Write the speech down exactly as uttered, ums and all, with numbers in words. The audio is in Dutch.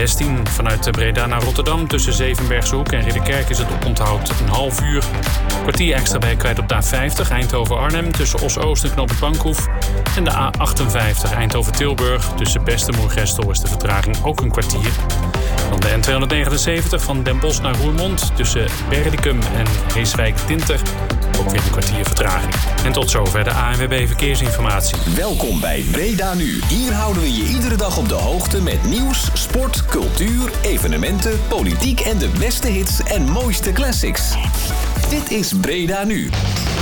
zestien vanuit Breda naar Rotterdam. Tussen Zevenbergshoek en Ridderkerk is het oponthoud een half uur. Kwartier extra bij kwijt op de A vijftig Eindhoven-Arnhem. Tussen Os-Oost en Knoop het Bankhoef. En de A achtenvijftig Eindhoven-Tilburg. Tussen Best en Moergestel is de vertraging ook een kwartier. Dan de N tweehonderdnegenenzeventig van Den Bosch naar Roermond. Tussen Berdicum en Heeswijk-Dinter. Ook weer een kwartier vertraging. En tot zover de A N W B Verkeersinformatie. Welkom bij Breda Nu. Hier houden we je iedere dag op de hoogte met nieuws, sport, cultuur, evenementen, politiek en de beste hits en mooiste classics. Dit is Breda Nu.